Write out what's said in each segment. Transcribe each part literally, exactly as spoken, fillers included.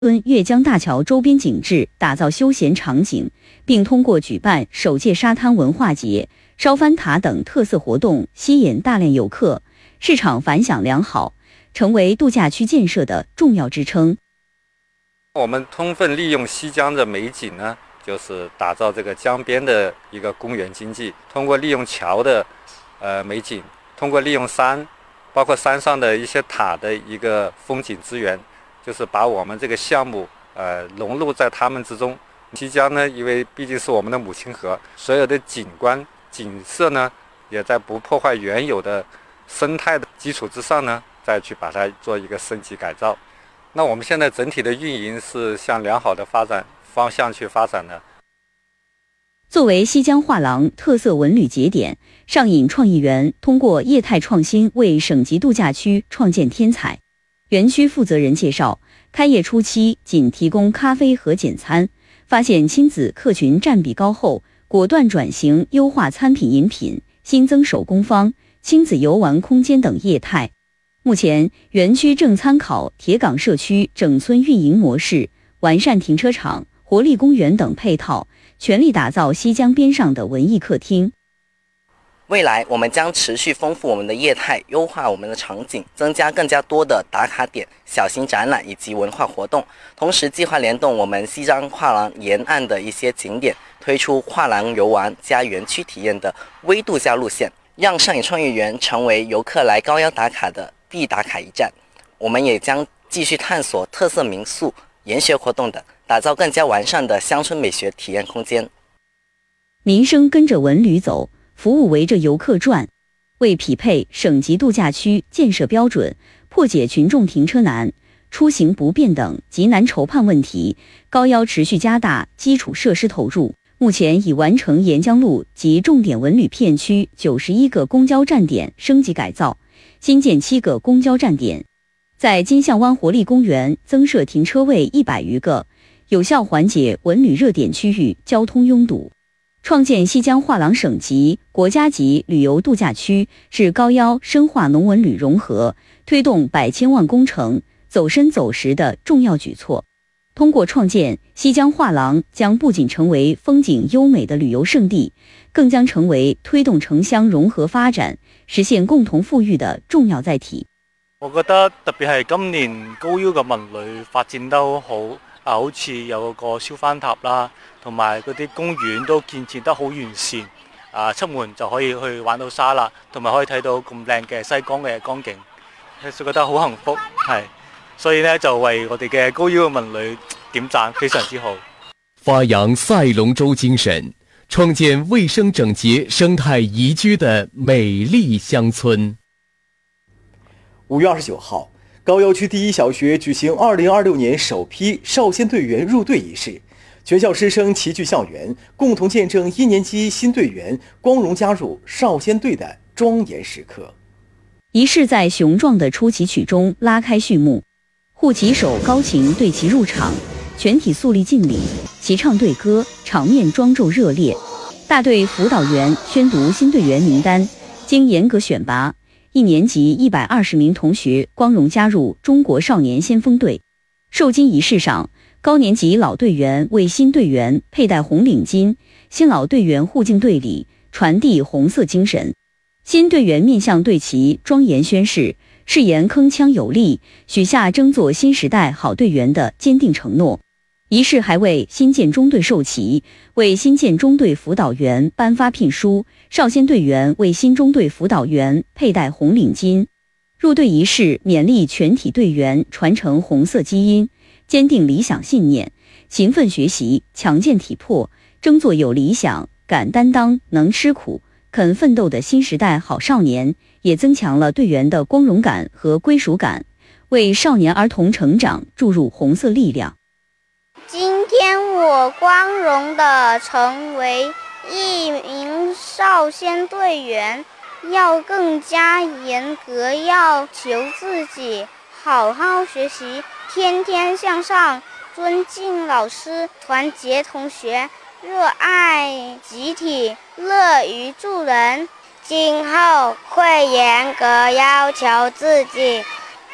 敦越江大桥周边景致，打造休闲场景，并通过举办首届沙滩文化节、烧帆塔等特色活动，吸引大量游客，市场反响良好，成为度假区建设的重要支撑。 我们充分利用西江的美景呢，就是打造这个江边的一个公园经济，通过利用桥的呃美景，通过利用山，包括山上的一些塔的一个风景资源，就是把我们这个项目呃融入在他们之中。西江呢，因为毕竟是我们的母亲河，所有的景观景色呢，也在不破坏原有的生态的基础之上呢，再去把它做一个升级改造。那我们现在整体的运营是向良好的发展方向去发展的。 作为西江画廊特色文旅节点，上尹创意园通过业态创新为省级度假区创建天才。园区负责人介绍，开业初期仅提供咖啡和简餐，发现亲子客群占比高后，果断转型优化餐品饮品，新增手工坊、亲子游玩空间等业态。目前，园区正参考铁岗社区整村运营模式，完善停车场、活力公园等配套，全力打造西江边上的文艺客厅。 未来我们将持续丰富我们的业态，优化我们的场景，增加更加多的打卡点、小型展览以及文化活动。同时计划联动我们西江画廊沿岸的一些景点，推出画廊游玩加园区体验的微度假路线，让上尹创意园成为游客来高腰打卡的必打卡一站。我们也将继续探索特色民宿、研学活动等，打造更加完善的乡村美学体验空间。 民生跟着文旅走，服务围着游客转。为匹配省级度假区建设标准，破解群众停车难、出行不便等极难筹判问题，高要持续加大基础设施投入。目前已完成沿江路及重点文旅片区九十一个公交站点升级改造，新建七个公交站点，在金象湾活力公园增设停车位一百余个，有效缓解文旅热点区域交通拥堵。创建西江画廊省级、国家级旅游度假区，是高要深化农文旅融合、推动百千万工程走深走实的重要举措。通过创建西江画廊，将不仅成为风景优美的旅游胜地，更將成為推動城鄉融合發展、實現共同富裕的重要載體。 我覺得特別係今年高要嘅文旅發展得好好，啊，好似有個燒番塔啦，同埋嗰啲公園都建設得好完善，啊，出門就可以去玩到沙啦，同埋可以睇到咁靚嘅西江嘅光景，就覺得好幸福，係。所以呢，就為我哋嘅高要嘅文旅點讚，非常之好。 發揚賽龍舟精神，創建衛生整潔、生態宜居的美麗鄉村。 五月二十九號，高要區第一小學舉行二零二六年首批少先隊員入隊儀式，全校師生齊聚校園，共同見證一年級新隊員光榮加入少先隊的莊嚴時刻。 儀式在雄壯的出旗曲中拉開序幕。護旗手高擎對旗入場，全體肅立敬禮，齊唱隊歌，場面莊重熱烈。大隊輔導員宣讀新隊員名單，經嚴格選拔，一年級一百二十名同學光榮加入中國少年先鋒隊。授金儀式上，高年級老隊員為新隊員佩戴紅領巾，新老隊員互敬隊禮，傳遞紅色精神。新隊員面向隊旗莊嚴宣誓，誓言鏗鏘有力，許下爭做新時代好隊員的堅定承諾。儀式還為新建中隊授旗，為新建中隊輔導員頒發聘書，少先隊員為新中隊輔導員佩戴紅領巾。入隊儀式勉勵全體隊員傳承紅色基因，堅定理想信念，勤奮學習，強健體魄，爭做有理想、敢擔當、能吃苦、肯奮鬥的新時代好少年，也增強了隊員的光榮感和歸屬感，為少年兒童成長注入紅色力量。 今天我光榮地成為一名少先隊員，要更加嚴格要求自己，好好學習，天天向上，尊敬老師，團結同學，熱愛集體，樂於助人。今後會嚴格要求自己，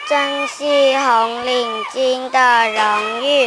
珍惜红领巾的荣誉。